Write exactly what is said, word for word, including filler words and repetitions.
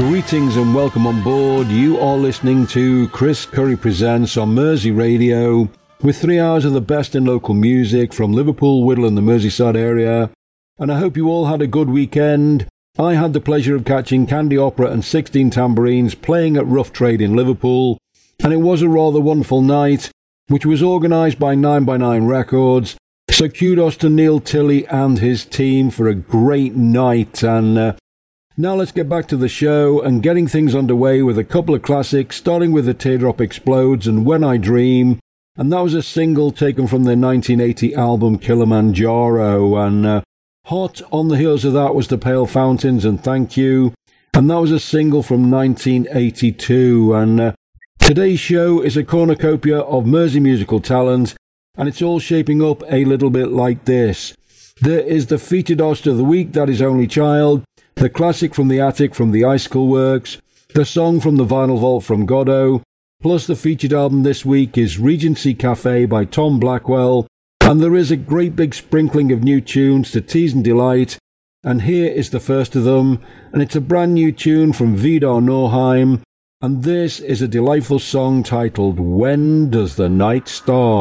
Greetings and welcome on board. You are listening to Chris Curry Presents on Mersey Radio with three hours of the best in local music from Liverpool, Whittle and the Merseyside area. And I hope you all had a good weekend. I had the pleasure of catching Candy Opera and sixteen Tambourines playing at Rough Trade in Liverpool, and it was a rather wonderful night, which was organised by nine by nine Records. So kudos to Neil Tilley and his team for a great night. And uh, now let's get back to the show and getting things underway with a couple of classics, starting with The Teardrop Explodes and When I Dream. And that was a single taken from their nineteen eighty album Kilimanjaro. And uh, hot on the heels of that was The Pale Fountains and Thank You. And that was a single from nineteen eighty-two. And uh, today's show is a cornucopia of Mersey musical talent, and it's all shaping up a little bit like this. There is the featured artist of the week, that is Only Child, the classic from the Attic from the Icicle Works, the song from the Vinyl Vault from Godot, plus the featured album this week is Regency Cafe by Tom Blackwell, and there is a great big sprinkling of new tunes to tease and delight, and here is the first of them, and it's a brand new tune from Vidar Norheim, and this is a delightful song titled When Does the Night Start?